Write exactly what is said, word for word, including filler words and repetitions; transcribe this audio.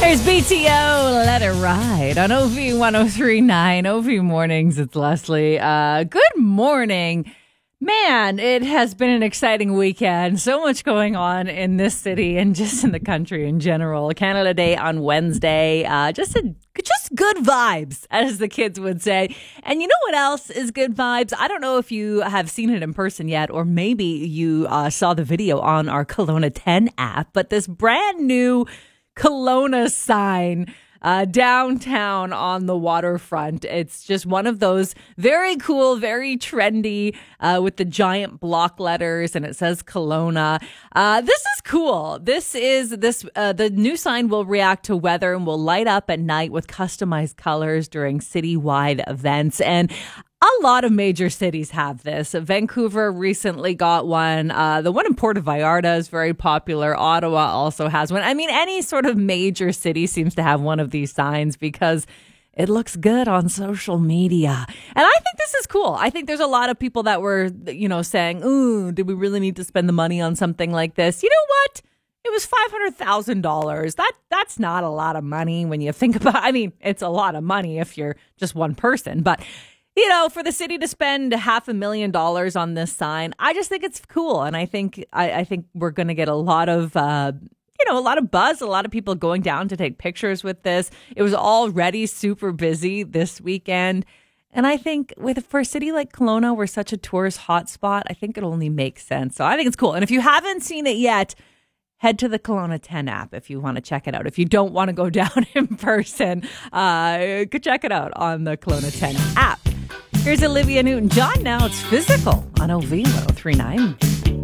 There's B T O, Let It Ride on O V ten thirty-nine. O V Mornings, it's Leslie. Uh, good morning. Man, it has been an exciting weekend. So much going on in this city and just in the country in general. Canada Day on Wednesday. Uh, just a, just good vibes, as the kids would say. And you know what else is good vibes? I don't know if you have seen it in person yet, or maybe you uh, saw the video on our Kelowna ten app, but this brand new Kelowna sign uh, downtown on the waterfront. It's just one of those very cool, very trendy uh, with the giant block letters, and it says Kelowna. Uh, this is cool. This is this uh, the new sign will react to weather and will light up at night with customized colors during citywide events. And a lot of major cities have this. Vancouver recently got one. Uh, the one in Puerto Vallarta is very popular. Ottawa also has one. I mean, any sort of major city seems to have one of these signs because it looks good on social media. And I think this is cool. I think there's a lot of people that were, you know, saying, ooh, did we really need to spend the money on something like this? You know what? It was five hundred thousand dollars. That That's not a lot of money when you think about it. I mean, it's a lot of money if you're just one person, but you know, for the city to spend half a million dollars on this sign, I just think it's cool. And I think I, I think we're going to get a lot of, uh, you know, a lot of buzz, a lot of people going down to take pictures with this. It was already super busy this weekend. And I think with for a city like Kelowna, we're such a tourist hotspot, I think it only makes sense. So I think it's cool. And if you haven't seen it yet, head to the Kelowna ten app if you want to check it out. If you don't want to go down in person, uh, go check it out on the Kelowna ten app. Here's Olivia Newton-John. Now it's Physical on O V ten thirty-nine.